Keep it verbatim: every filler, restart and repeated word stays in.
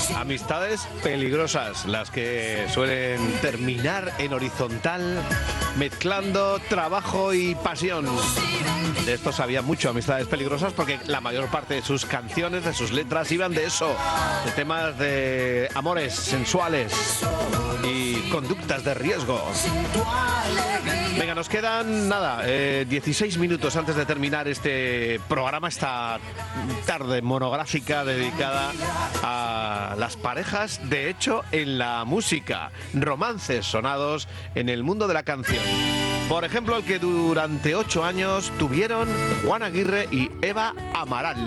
Amistades peligrosas, las que suelen terminar en horizontal, mezclando trabajo y pasión. De esto sabía mucho Amistades Peligrosas, porque la mayor parte de sus canciones, de sus letras, iban de eso, de temas de amores sensuales y conductas de riesgo. Venga, nos quedan nada, eh, dieciséis minutos antes de terminar este programa, esta tarde monográfica dedicada a las parejas, de hecho, en la música, romances sonados en el mundo de la canción. Por ejemplo, el que durante ocho años tuvieron Juan Aguirre y Eva Amaral.